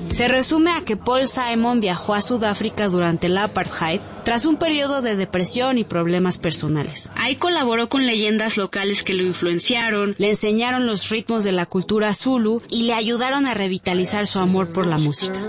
Se resume a que Paul Simon viajó a Sudáfrica durante el apartheid tras un periodo de depresión y problemas personales. Ahí colaboró con leyendas locales que lo influenciaron, le enseñaron los ritmos de la cultura Zulu y le ayudaron a revitalizar su amor por la música.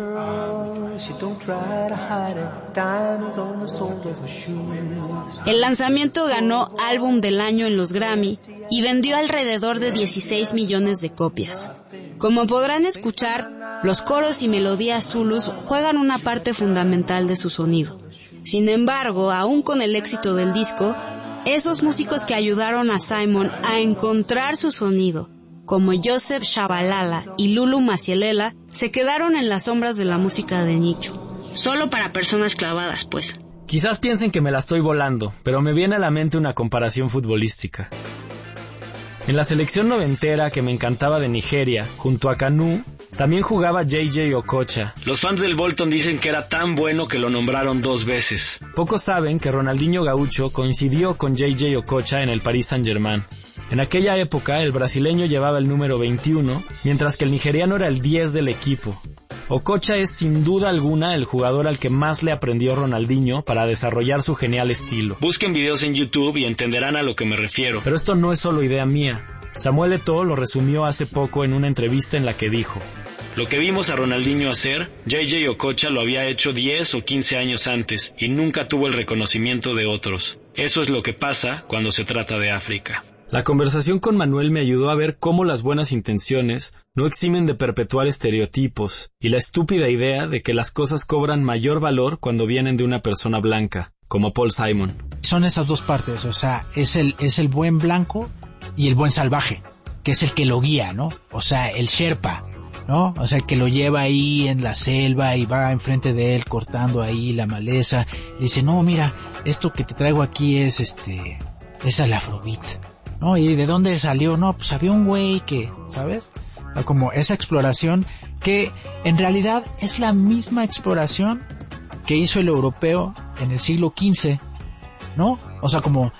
El lanzamiento ganó Álbum del Año en los Grammy y vendió alrededor de 16 millones de copias. Como podrán escuchar, los coros y melodías zulus juegan una parte fundamental de su sonido. Sin embargo, aún con el éxito del disco, esos músicos que ayudaron a Simon a encontrar su sonido, como Joseph Shabalala y Lulu Masielela, se quedaron en las sombras de la música de nicho. Solo para personas clavadas, pues. Quizás piensen que me la estoy volando, pero me viene a la mente una comparación futbolística. En la selección noventera que me encantaba de Nigeria, junto a Kanu, también jugaba JJ Okocha. Los fans del Bolton dicen que era tan bueno que lo nombraron 2 veces. Pocos saben que Ronaldinho Gaucho coincidió con JJ Okocha en el Paris Saint-Germain. En aquella época, el brasileño llevaba el número 21, mientras que el nigeriano era el 10 del equipo. Okocha es sin duda alguna el jugador al que más le aprendió Ronaldinho para desarrollar su genial estilo. Busquen videos en YouTube y entenderán a lo que me refiero. Pero esto no es solo idea mía. Samuel Eto'o lo resumió hace poco en una entrevista en la que dijo: lo que vimos a Ronaldinho hacer, JJ Okocha lo había hecho 10 o 15 años antes y nunca tuvo el reconocimiento de otros. Eso es lo que pasa cuando se trata de África. La conversación con Manuel me ayudó a ver cómo las buenas intenciones no eximen de perpetuar estereotipos y la estúpida idea de que las cosas cobran mayor valor cuando vienen de una persona blanca, como Paul Simon. Son esas dos partes, o sea, es el buen blanco y el buen salvaje, que es el que lo guía, ¿no? O sea, el Sherpa, ¿no? O sea, el que lo lleva ahí en la selva y va enfrente de él cortando ahí la maleza y dice, no, mira, esto que te traigo aquí es el Afrobeat. No, ¿y de dónde salió? No, pues había un güey que, ¿sabes? Como esa exploración que en realidad es la misma exploración que hizo el europeo en el siglo XV, ¿no? O sea, como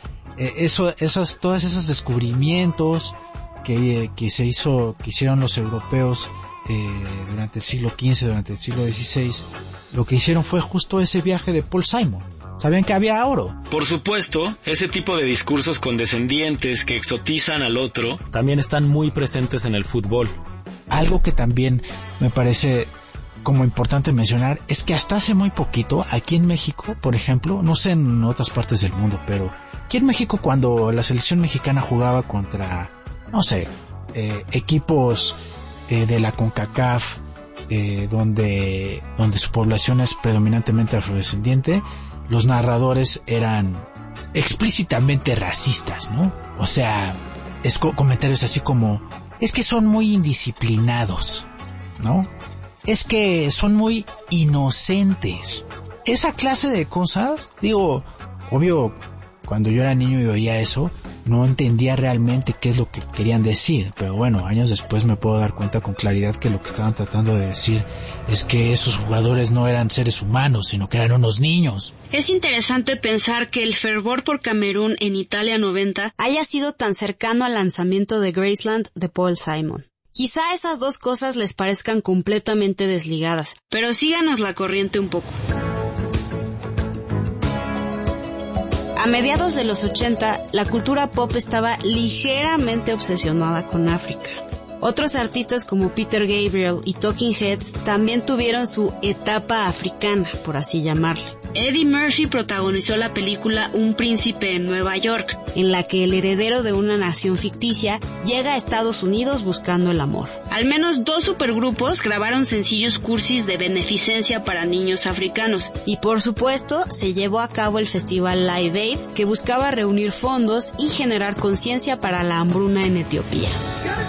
todos esos descubrimientos que hicieron los europeos durante el siglo XV, durante el siglo XVI, lo que hicieron fue justo ese viaje de Paul Simon. ¿Sabían que había oro? Por supuesto, ese tipo de discursos condescendientes que exotizan al otro también están muy presentes en el fútbol. Algo que también me parece como importante mencionar es que hasta hace muy poquito, aquí en México, por ejemplo, no sé en otras partes del mundo, pero aquí en México cuando la selección mexicana jugaba contra, no sé, equipos de la CONCACAF, donde su población es predominantemente afrodescendiente, los narradores eran explícitamente racistas, ¿no? O sea, comentarios así como, es que son muy indisciplinados, ¿no? Es que son muy inocentes. Esa clase de cosas, digo, obvio, cuando yo era niño y oía eso, no entendía realmente qué es lo que querían decir, pero bueno, años después me puedo dar cuenta con claridad que lo que estaban tratando de decir es que esos jugadores no eran seres humanos, sino que eran unos niños. Es interesante pensar que el fervor por Camerún en Italia 90 haya sido tan cercano al lanzamiento de Graceland de Paul Simon. Quizá esas dos cosas les parezcan completamente desligadas, pero síganos la corriente un poco. A mediados de los 80, la cultura pop estaba ligeramente obsesionada con África. Otros artistas como Peter Gabriel y Talking Heads también tuvieron su etapa africana, por así llamarle. Eddie Murphy protagonizó la película Un príncipe en Nueva York, en la que el heredero de una nación ficticia llega a Estados Unidos buscando el amor. Al menos 2 supergrupos grabaron sencillos cursis de beneficencia para niños africanos. Y por supuesto, se llevó a cabo el festival Live Aid, que buscaba reunir fondos y generar conciencia para la hambruna en Etiopía.